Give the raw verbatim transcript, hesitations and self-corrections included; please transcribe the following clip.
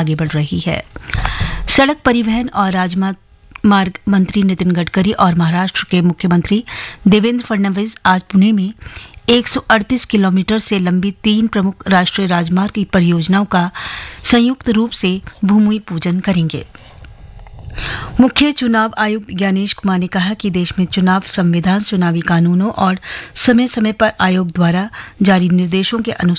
आगे बढ़ रही है। सड़क परिवहन और राजमार्ग मार्ग मंत्री नितिन गडकरी और महाराष्ट्र के मुख्यमंत्री देवेंद्र फडणवीस आज पुणे में एक सौ अड़तीस किलोमीटर से लंबी तीन प्रमुख राष्ट्रीय राजमार्ग की परियोजनाओं का संयुक्त रूप से भूमि पूजन करेंगे। मुख्य चुनाव आयुक्त ज्ञानेश कुमार ने कहा कि देश में चुनाव संविधान, चुनावी कानूनों और समय समय पर आयोग द्वारा जारी निर्देशों के अनुसार